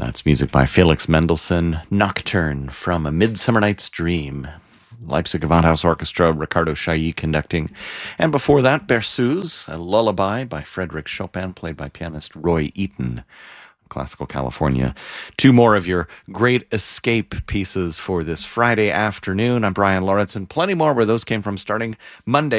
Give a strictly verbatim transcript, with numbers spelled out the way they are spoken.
That's music by Felix Mendelssohn, Nocturne from A Midsummer Night's Dream. Leipzig Gewandhaus Orchestra, Ricardo Chailly conducting. And before that, Berceuse, a lullaby by Frédéric Chopin, played by pianist Roy Eaton. Classical California. Two more of your great escape pieces for this Friday afternoon. I'm Brian Lawrence, and plenty more where those came from starting Monday.